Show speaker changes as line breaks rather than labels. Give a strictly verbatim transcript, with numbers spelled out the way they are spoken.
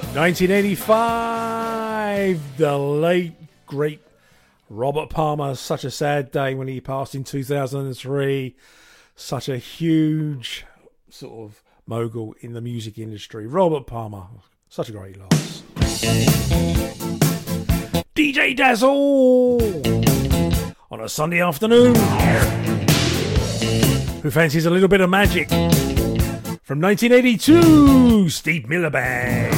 nineteen eighty-five, the late, great Robert Palmer. Such a sad day when he passed in two thousand three. Such a huge sort of mogul in the music industry. Robert Palmer, such a great loss. D J Dazzle on a Sunday afternoon. Who fancies a little bit of magic? From nineteen eighty-two, Steve Miller Band.